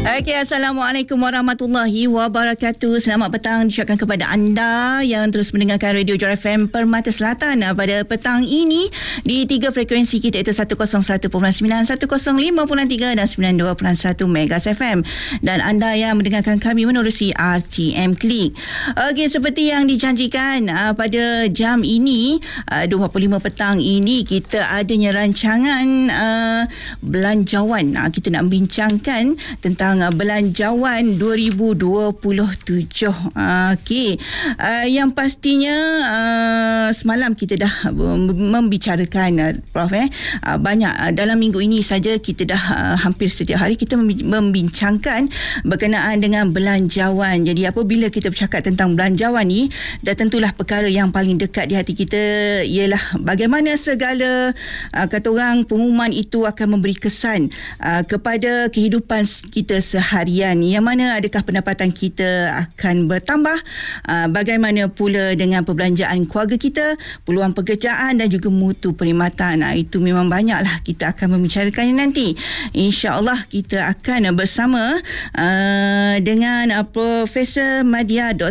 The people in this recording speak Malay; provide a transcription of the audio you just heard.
Okey, Assalamualaikum warahmatullahi wabarakatuh. Selamat petang diucapkan kepada anda yang terus mendengarkan Radio Johor FM Permata Selatan pada petang ini di 3 frekuensi kita, iaitu 101.9, 105.3 dan 92.1 Megas FM. Dan anda yang mendengarkan kami menerusi RTM Klik. Okey, seperti yang dijanjikan pada jam ini 25 petang ini kita adanya rancangan belanjawan. Kita nak bincangkan tentang belanjawan 2027. Okey. Yang pastinya semalam kita dah membicarakan Prof, banyak dalam minggu ini saja kita dah hampir setiap hari kita membincangkan berkenaan dengan belanjawan. Jadi apabila kita bercakap tentang belanjawan ni, dah tentulah perkara yang paling dekat di hati kita ialah bagaimana segala kata orang pengumuman itu akan memberi kesan kepada kehidupan kita seharian, yang mana adakah pendapatan kita akan bertambah, bagaimana pula dengan perbelanjaan keluarga kita, peluang pekerjaan dan juga mutu perkhidmatan. Itu memang banyaklah kita akan membicarakannya nanti. InsyaAllah kita akan bersama dengan Profesor Madya Dr.